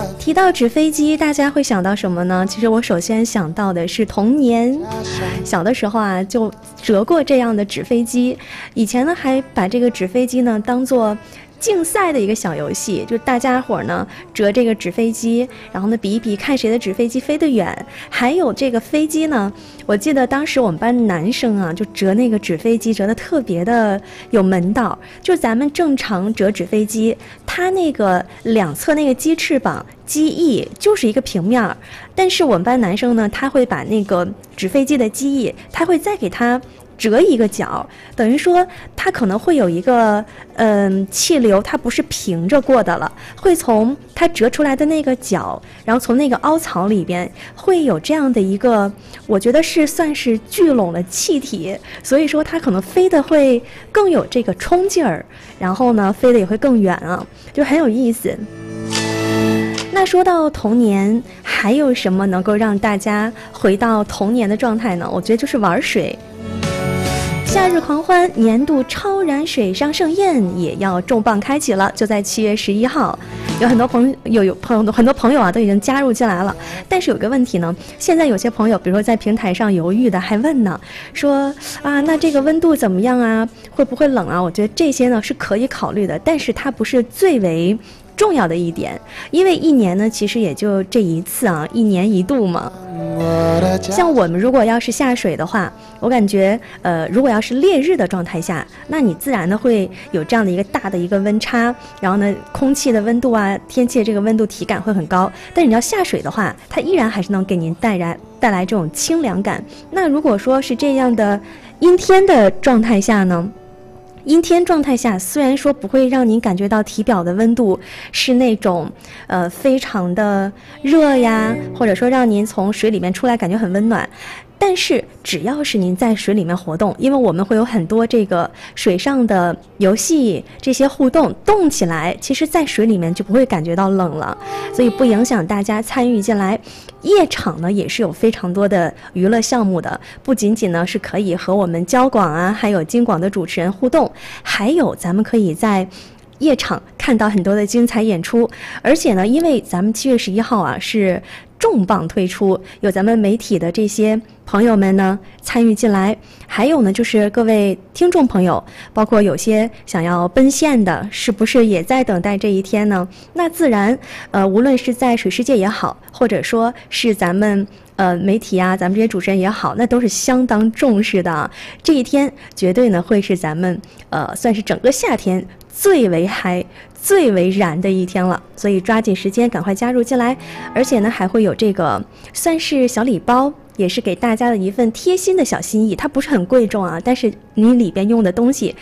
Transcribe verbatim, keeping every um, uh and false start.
提到纸飞机，大家会想到什么呢？其实我首先想到的是童年。小的时候啊，就折过这样的纸飞机。以前呢，还把这个纸飞机呢当做竞赛的一个小游戏，就大家伙呢折这个纸飞机，然后呢比一比看谁的纸飞机飞得远。还有这个飞机呢，我记得当时我们班男生啊，就折那个纸飞机折得特别的有门道。就咱们正常折纸飞机，它那个两侧那个鸡翅膀机翼就是一个平面，但是我们班男生呢，他会把那个纸飞机的机翼，他会再给它折一个角，等于说它可能会有一个嗯气流，它不是平着过的了，会从它折出来的那个角，然后从那个凹槽里边会有这样的一个，我觉得是算是聚拢了气体，所以说它可能飞得会更有这个冲劲儿，然后呢飞得也会更远啊，就很有意思。那说到童年，还有什么能够让大家回到童年的状态呢？我觉得就是玩水。夏日狂欢年度超燃水上盛宴也要重磅开启了，就在七月十一号，有很多朋友有有朋友很多朋友啊都已经加入进来了。但是有个问题呢，现在有些朋友比如说在平台上犹豫的还问呢，说啊那这个温度怎么样啊，会不会冷啊？我觉得这些呢是可以考虑的，但是它不是最为重要的一点，因为一年呢其实也就这一次啊，一年一度嘛。像我们如果要是下水的话，我感觉呃，如果要是烈日的状态下，那你自然的会有这样的一个大的一个温差，然后呢空气的温度啊，天气的这个温度体感会很高，但是你要下水的话，它依然还是能给您带来带来这种清凉感。那如果说是这样的阴天的状态下呢，阴天状态下虽然说不会让您感觉到体表的温度是那种呃非常的热呀，或者说让您从水里面出来感觉很温暖，但是只要是您在水里面活动，因为我们会有很多这个水上的游戏，这些互动动起来，其实在水里面就不会感觉到冷了，所以不影响大家参与进来。夜场呢也是有非常多的娱乐项目的，不仅仅呢是可以和我们交广啊还有京广的主持人互动，还有咱们可以在夜场看到很多的精彩演出。而且呢因为咱们七月十一号啊是重磅推出，有咱们媒体的这些朋友们呢参与进来，还有呢就是各位听众朋友，包括有些想要奔现的，是不是也在等待这一天呢？那自然呃无论是在水世界也好，或者说是咱们呃媒体啊，咱们这些主持人也好，那都是相当重视的啊。这一天绝对呢会是咱们呃算是整个夏天最为嗨最为燃的一天了，所以抓紧时间赶快加入进来。而且呢还会有这个算是小礼包，也是给大家的一份贴心的小心意，它不是很贵重啊，但是你里边用的东西